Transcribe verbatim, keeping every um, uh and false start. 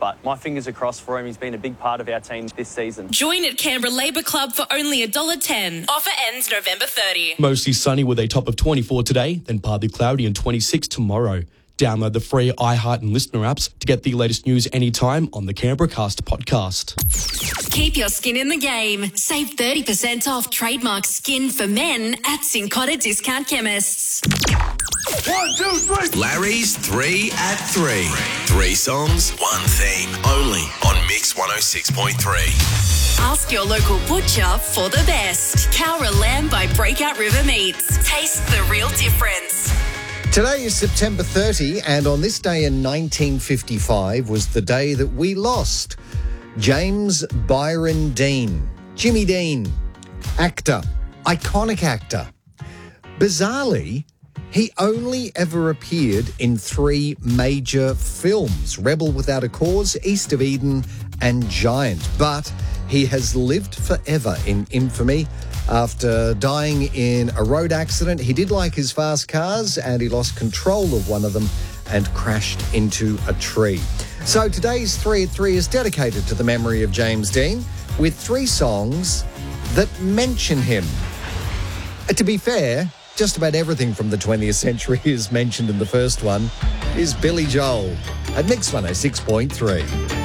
but my fingers are crossed for him. He's been a big part of our team this season. Join at Canberra Labour Club for only one dollar ten. Offer ends November thirtieth. Mostly sunny with a top of twenty-four today, then partly cloudy and twenty-six tomorrow. Download the free iHeart and Listener apps to get the latest news anytime on the Canberra Cast podcast. Keep your skin in the game. Save thirty percent off trademark Skin for Men at Cincotta Discount Chemists. One, two, three. Larry's Three at Three. Three songs, one theme. Only on Mix one oh six point three. Ask your local butcher for the best. Cowra lamb by Breakout River Meats. Taste the real difference. Today is September thirtieth, and on this day in nineteen fifty-five was the day that we lost James Byron Dean. Jimmy Dean, actor, iconic actor. Bizarrely, he only ever appeared in three major films: Rebel Without a Cause, East of Eden, and Giant. But he has lived forever in infamy after dying in a road accident. He did like his fast cars, and he lost control of one of them and crashed into a tree. So today's Three at Three is dedicated to the memory of James Dean, with three songs that mention him. Uh, to be fair, just about everything from the twentieth century is mentioned in the first one. Is Billy Joel at Mix one oh six point three.